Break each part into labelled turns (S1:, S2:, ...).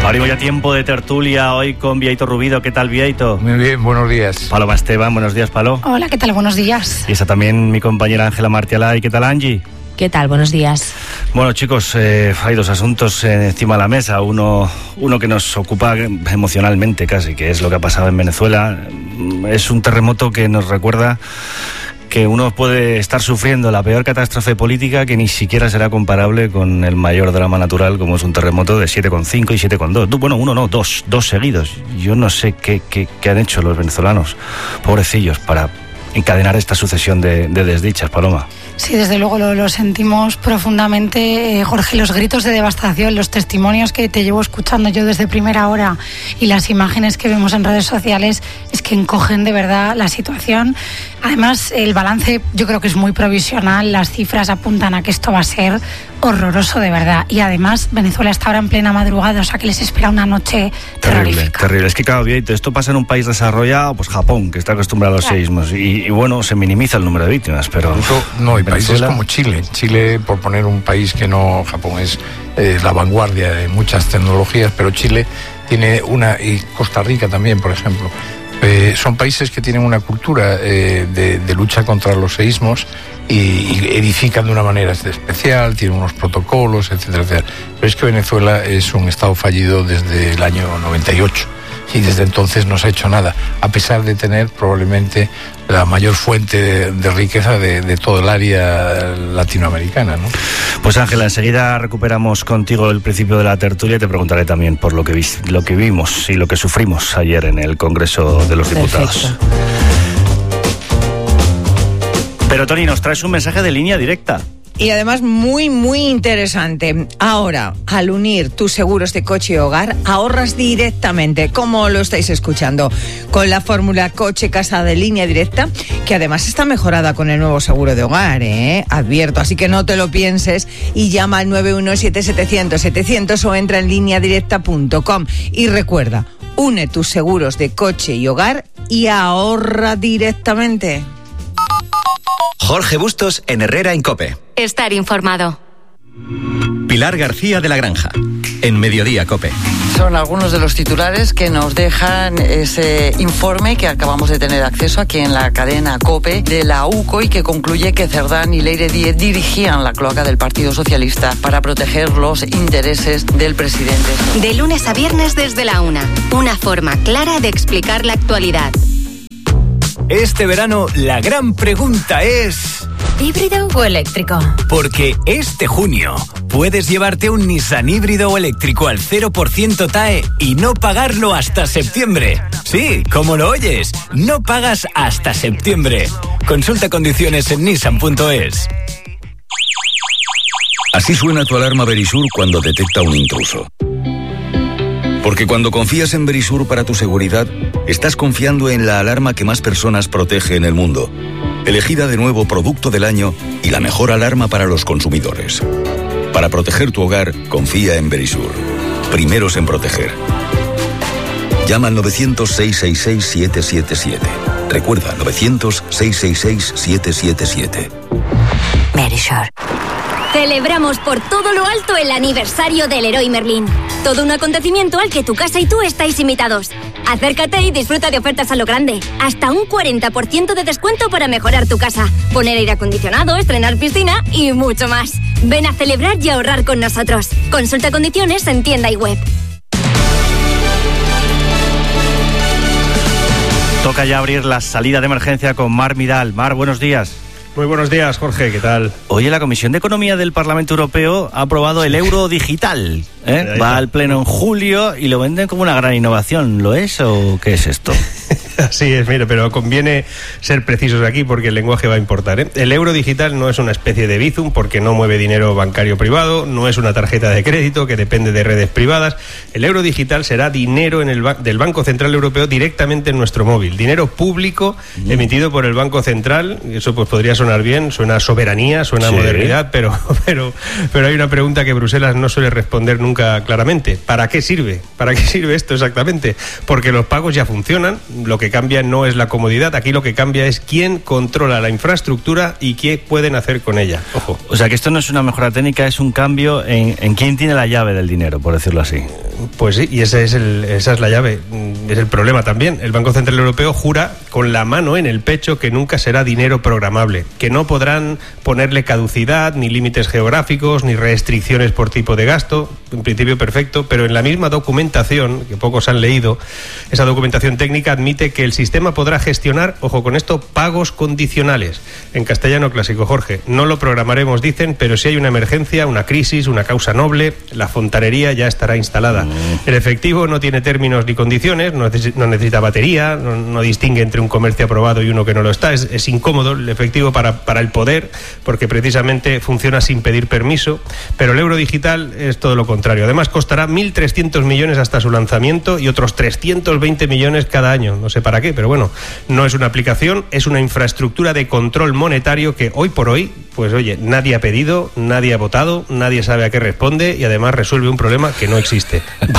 S1: Abrimos ya tiempo de tertulia hoy con Bieito Rubido. ¿Qué tal, Bieito?
S2: Muy bien, buenos días.
S1: Paloma Esteban, buenos días, Palo.
S3: Hola, ¿qué tal? Buenos días.
S1: Y está también mi compañera Ángela Martialay. ¿Qué tal, Angie?
S4: ¿Qué tal? Buenos días.
S1: Bueno, chicos, hay dos asuntos encima de la mesa. Uno que nos ocupa emocionalmente casi, que es lo que ha pasado en Venezuela. Es un terremoto que nos recuerda que uno puede estar sufriendo la peor catástrofe política que ni siquiera será comparable con el mayor drama natural, como es un terremoto de 7,5 y 7,2. Bueno, uno no, dos seguidos. Yo no sé qué han hecho los venezolanos, pobrecillos, para encadenar esta sucesión de desdichas, Paloma.
S3: Sí, desde luego lo sentimos profundamente, Jorge, los gritos de devastación, los testimonios que te llevo escuchando yo desde primera hora y las imágenes que vemos en redes sociales es que encogen de verdad la situación. Además, el balance yo creo que es muy provisional, las cifras apuntan a que esto va a ser horroroso de verdad. Y además, Venezuela está ahora en plena madrugada, o sea que les espera una noche terrorífica.
S1: Terrible. Es que claro, esto pasa en un país desarrollado, pues Japón, que está acostumbrado a los seísmos, y bueno, se minimiza el número de víctimas, pero...
S2: No, hay países como Chile. Chile, por poner un país que no, Japón es la vanguardia de muchas tecnologías, pero Chile tiene y Costa Rica también, por ejemplo. Son países que tienen una cultura de lucha contra los seísmos y edifican de una manera especial, tienen unos protocolos, etcétera, etcétera. Pero es que Venezuela es un estado fallido desde el año 98 y desde entonces no se ha hecho nada, a pesar de tener probablemente la mayor fuente de riqueza de todo el área latinoamericana, ¿no?
S1: Pues Ángela, enseguida recuperamos contigo el principio de la tertulia y te preguntaré también por lo que vimos y lo que sufrimos ayer en el Congreso de los Diputados.
S4: Perfecto.
S1: Pero Tony, nos traes un mensaje de línea directa.
S5: Y además muy, muy interesante. Ahora, al unir tus seguros de coche y hogar, ahorras directamente, como lo estáis escuchando, con la fórmula coche-casa de línea directa, que además está mejorada con el nuevo seguro de hogar, advierto. Así que no te lo pienses y llama al 917-700-700 o entra en lineadirecta.com. Y recuerda, une tus seguros de coche y hogar y ahorra directamente.
S6: Jorge Bustos en Herrera en COPE.
S7: Estar informado.
S6: Pilar García de la Granja, en Mediodía COPE.
S8: Son algunos de los titulares que nos dejan ese informe que acabamos de tener acceso aquí en la cadena COPE de la UCO y que concluye que Cerdán y Leire Díez dirigían la cloaca del Partido Socialista para proteger los intereses del presidente.
S7: De lunes a viernes desde la 1. Una forma clara de explicar la actualidad.
S9: Este verano la gran pregunta es...
S7: ¿híbrido o eléctrico?
S9: Porque este junio puedes llevarte un Nissan híbrido o eléctrico al 0% TAE y no pagarlo hasta septiembre. Sí, como lo oyes, no pagas hasta septiembre. Consulta condiciones en nissan.es.
S10: Así suena tu alarma Verisur cuando detecta un intruso. Porque cuando confías en Verisur para tu seguridad, estás confiando en la alarma que más personas protege en el mundo. Elegida de nuevo Producto del Año y la mejor alarma para los consumidores. Para proteger tu hogar, confía en Verisur. Primeros en proteger. Llama al 900-666-777. Recuerda, 900-666-777.
S7: Verisur. Celebramos por todo lo alto el aniversario del Leroy Merlin. Todo un acontecimiento al que tu casa y tú estáis invitados. Acércate y disfruta de ofertas a lo grande. Hasta un 40% de descuento para mejorar tu casa, poner aire acondicionado, estrenar piscina y mucho más. Ven a celebrar y ahorrar con nosotros. Consulta condiciones en tienda y web.
S1: Toca ya abrir la salida de emergencia con Mar Midal. Mar, buenos días.
S11: Muy buenos días, Jorge, ¿qué tal?
S1: Oye, la Comisión de Economía del Parlamento Europeo ha aprobado el euro digital. Va al pleno en julio y lo venden como una gran innovación. ¿Lo es o qué es esto?
S11: Así es, mire, pero conviene ser precisos aquí porque el lenguaje va a importar, ¿eh? El euro digital no es una especie de Bizum porque no mueve dinero bancario privado, no es una tarjeta de crédito que depende de redes privadas. El euro digital será dinero del Banco Central Europeo directamente en nuestro móvil. Dinero público emitido por el Banco Central. Eso pues podría sonar bien, suena a soberanía, suena a modernidad, pero hay una pregunta que Bruselas no suele responder nunca claramente. ¿Para qué sirve? ¿Para qué sirve esto exactamente? Porque los pagos ya funcionan, lo que cambia no es la comodidad, aquí lo que cambia es quién controla la infraestructura y qué pueden hacer con ella. Ojo.
S1: O sea que esto no es una mejora técnica, es un cambio en quién tiene la llave del dinero, por decirlo así.
S11: Pues sí, y esa es la llave, es el problema también. El Banco Central Europeo jura con la mano en el pecho que nunca será dinero programable, que no podrán ponerle caducidad, ni límites geográficos, ni restricciones por tipo de gasto. En principio perfecto, pero en la misma documentación, que pocos han leído, esa documentación técnica admite que el sistema podrá gestionar, ojo con esto, pagos condicionales. En castellano clásico, Jorge, no lo programaremos, dicen, pero si hay una emergencia, una crisis, una causa noble, la fontanería ya estará instalada. El efectivo no tiene términos ni condiciones, no necesita batería, no distingue entre un comercio aprobado y uno que no lo está. Es incómodo el efectivo para el poder, porque precisamente funciona sin pedir permiso, pero el euro digital es todo lo contrario. Además, costará 1.300 millones hasta su lanzamiento y otros 320 millones cada año. No sé para qué, pero bueno, no es una aplicación, es una infraestructura de control monetario que hoy por hoy, pues oye, nadie ha pedido, nadie ha votado, nadie sabe a qué responde y además resuelve un problema que no existe.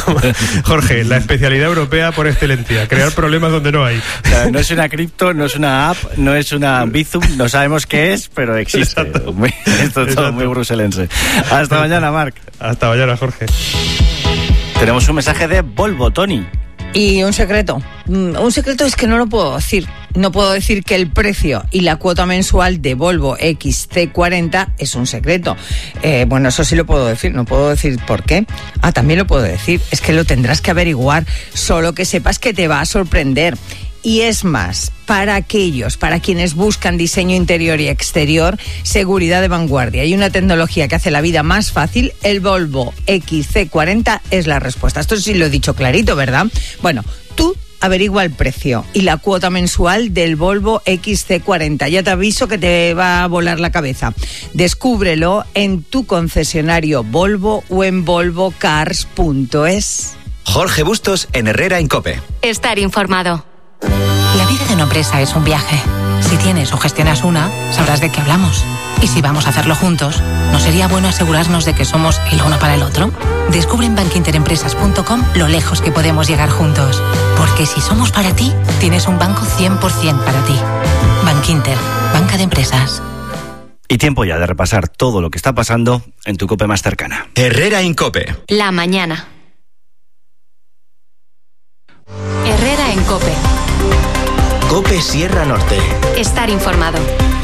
S11: Jorge, la especialidad europea por excelencia, crear problemas donde no hay.
S1: O sea, no es una cripto, no es una app, no es una Bizum, no sabemos qué es, pero existe. Esto es todo muy bruselense. Hasta mañana, Marc.
S11: Hasta mañana, Jorge.
S1: Tenemos un mensaje de Volvo, Tony.
S5: Y un secreto. Un secreto es que no lo puedo decir. No puedo decir que el precio y la cuota mensual de Volvo XC40 es un secreto. Bueno, eso sí lo puedo decir. No puedo decir por qué. También lo puedo decir. Es que lo tendrás que averiguar. Solo que sepas que te va a sorprender. Y es más, para quienes buscan diseño interior y exterior, seguridad de vanguardia y una tecnología que hace la vida más fácil, el Volvo XC40 es la respuesta. Esto sí lo he dicho clarito, ¿verdad? Bueno, tú averigua el precio y la cuota mensual del Volvo XC40. Ya te aviso que te va a volar la cabeza. Descúbrelo en tu concesionario Volvo o en volvocars.es.
S6: Jorge Bustos en Herrera en COPE.
S4: Estar informado.
S12: La vida de una empresa es un viaje. Si tienes o gestionas una, sabrás de qué hablamos. Y si vamos a hacerlo juntos, ¿no sería bueno asegurarnos de que somos el uno para el otro? Descubre en bankinterempresas.com lo lejos que podemos llegar juntos. Porque si somos para ti, tienes un banco 100% para ti. Bankinter, banca de empresas.
S1: Y tiempo ya de repasar todo lo que está pasando en tu COPE más cercana.
S6: Herrera en COPE.
S4: La mañana. Herrera en COPE.
S6: COPE Sierra Norte.
S4: Estar informado.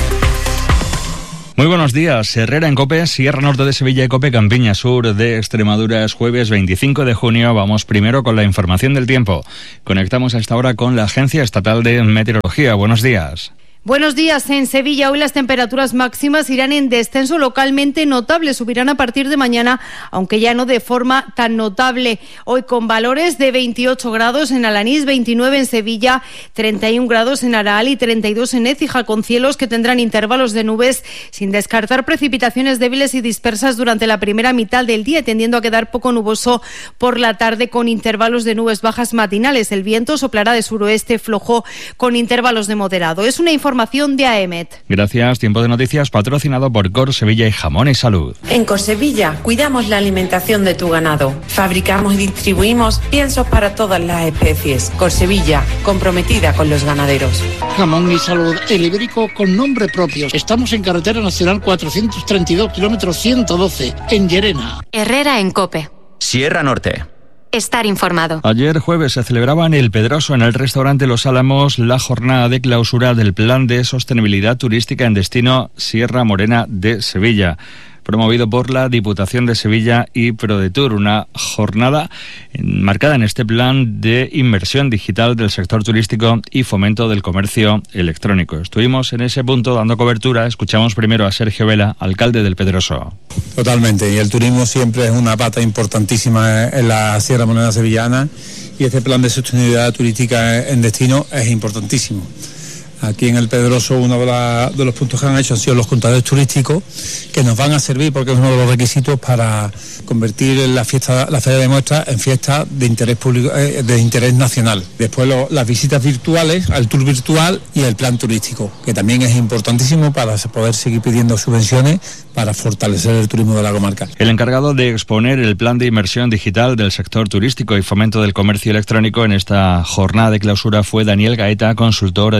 S13: Muy buenos días. Herrera en COPE, Sierra Norte de Sevilla y COPE Campiña Sur de Extremadura. Es jueves 25 de junio. Vamos primero con la información del tiempo. Conectamos a esta hora con la Agencia Estatal de Meteorología. Buenos días.
S14: Buenos días. En Sevilla hoy las temperaturas máximas irán en descenso localmente notable. Subirán a partir de mañana, aunque ya no de forma tan notable. Hoy con valores de 28 grados en Alanís, 29 en Sevilla, 31 grados en Araal y 32 en Écija, con cielos que tendrán intervalos de nubes, sin descartar precipitaciones débiles y dispersas durante la primera mitad del día, tendiendo a quedar poco nuboso por la tarde con intervalos de nubes bajas matinales. El viento soplará de suroeste flojo con intervalos de moderado. Es una información de AEMET.
S13: Gracias. Tiempo de noticias patrocinado por Cor Sevilla y Jamón y Salud.
S15: En Cor Sevilla cuidamos la alimentación de tu ganado. Fabricamos y distribuimos piensos para todas las especies. Cor Sevilla, comprometida con los ganaderos.
S16: Jamón y Salud, el ibérico con nombre propio. Estamos en Carretera Nacional 432, kilómetro 112, en Llerena.
S4: Herrera en COPE.
S6: Sierra Norte.
S4: Estar informado.
S13: Ayer jueves se celebraba en El Pedroso, en el restaurante Los Álamos, la jornada de clausura del Plan de Sostenibilidad Turística en Destino Sierra Morena de Sevilla, promovido por la Diputación de Sevilla y ProDetour, una jornada marcada en este plan de inversión digital del sector turístico y fomento del comercio electrónico. Estuvimos en ese punto dando cobertura. Escuchamos primero a Sergio Vela, alcalde del Pedroso.
S17: Totalmente, y el turismo siempre es una pata importantísima en la Sierra Morena sevillana y este plan de sostenibilidad turística en destino es importantísimo. Aquí en el Pedroso uno de los puntos que han hecho han sido los contadores turísticos, que nos van a servir porque es uno de los requisitos para convertir la feria de muestras en fiesta de interés público, de interés nacional. Después las visitas virtuales, el tour virtual y el plan turístico, que también es importantísimo para poder seguir pidiendo subvenciones para fortalecer el turismo de la comarca.
S13: El encargado de exponer el plan de inversión digital del sector turístico y fomento del comercio electrónico en esta jornada de clausura fue Daniel Gaeta, consultor de acción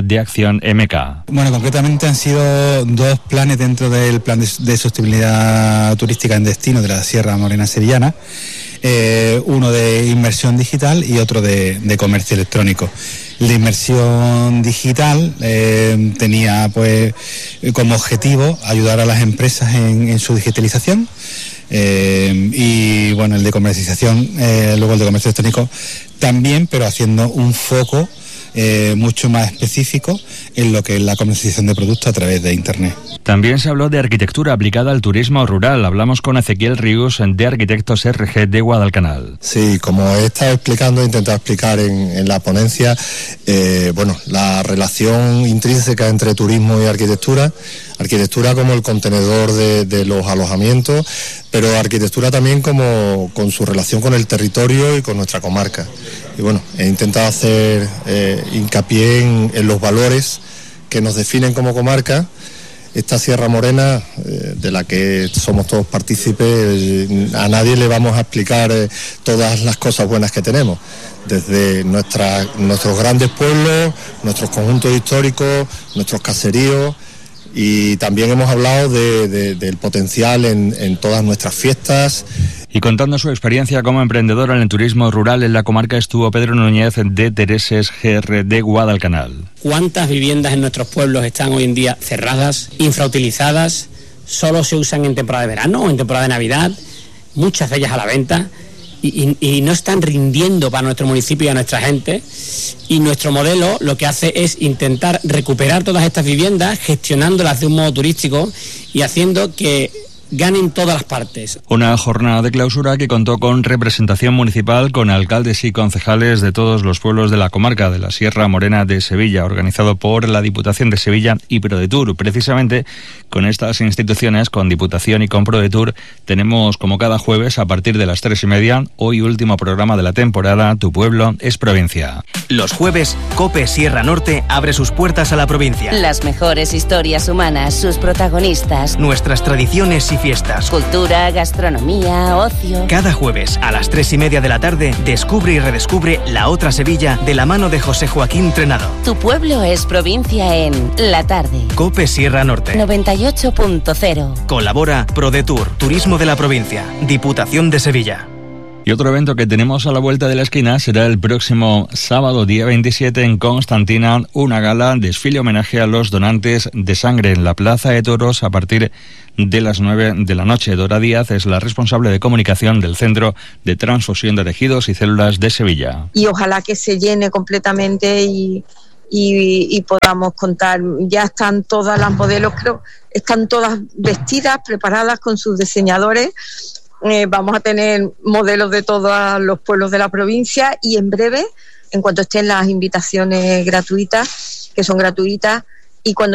S13: Fundación MK.
S18: Bueno, concretamente han sido 2 planes dentro del plan de sostenibilidad turística en destino de la Sierra Morena Sevillana. Uno de inmersión digital y otro de comercio electrónico. El de inmersión digital tenía pues como objetivo ayudar a las empresas en su digitalización, y bueno, el de comercialización, luego el de comercio electrónico también, pero haciendo un foco mucho más específico en lo que es la comercialización de productos a través de Internet.
S13: También se habló de arquitectura aplicada al turismo rural. Hablamos con Ezequiel Ríos de Arquitectos RG de Guadalcanal.
S19: Sí, como he estado explicando, he intentado explicar en la ponencia, la relación intrínseca entre turismo y arquitectura como el contenedor de los alojamientos, pero arquitectura también como con su relación con el territorio y con nuestra comarca. Y bueno, he intentado hacer hincapié en los valores que nos definen como comarca. Esta Sierra Morena, de la que somos todos partícipes, a nadie le vamos a explicar todas las cosas buenas que tenemos. Desde nuestros grandes pueblos, nuestros conjuntos históricos, nuestros caseríos, y también hemos hablado del potencial en todas nuestras fiestas.
S13: Y contando su experiencia como emprendedor en el turismo rural en la comarca estuvo Pedro Núñez de Tereses GR de Guadalcanal.
S20: ¿Cuántas viviendas en nuestros pueblos están hoy en día cerradas, infrautilizadas, solo se usan en temporada de verano o en temporada de Navidad, muchas de ellas a la venta, y no están rindiendo para nuestro municipio y a nuestra gente? Y nuestro modelo lo que hace es intentar recuperar todas estas viviendas, gestionándolas de un modo turístico y haciendo que ganen todas las partes.
S13: Una jornada de clausura que contó con representación municipal, con alcaldes y concejales de todos los pueblos de la comarca de la Sierra Morena de Sevilla, organizado por la Diputación de Sevilla y ProDetour. Precisamente con estas instituciones, con Diputación y con ProDetour, tenemos como cada jueves a partir de las 3:30, hoy último programa de la temporada, Tu Pueblo es Provincia.
S21: Los jueves, COPE Sierra Norte abre sus puertas a la provincia.
S22: Las mejores historias humanas, sus protagonistas,
S21: nuestras tradiciones y fiestas,
S22: cultura, gastronomía, ocio.
S21: Cada jueves a las 3:30 de la tarde descubre y redescubre la otra Sevilla de la mano de José Joaquín Trenado.
S22: Tu Pueblo es Provincia en La Tarde.
S21: COPE Sierra Norte
S22: 98.0.
S21: Colabora ProDetour, Turismo de la Provincia, Diputación de Sevilla.
S13: Y otro evento que tenemos a la vuelta de la esquina será el próximo sábado, día 27, en Constantina, una gala, desfile homenaje a los donantes de sangre en la Plaza de Toros a partir de las 9 de la noche. Dora Díaz es la responsable de comunicación del Centro de Transfusión de Tejidos y Células de Sevilla.
S23: Y ojalá que se llene completamente y podamos contar. Ya están todas las modelos, creo, están todas vestidas, preparadas con sus diseñadores. Vamos a tener modelos de todos los pueblos de la provincia y en breve, en cuanto estén las invitaciones gratuitas, que son gratuitas, y cuando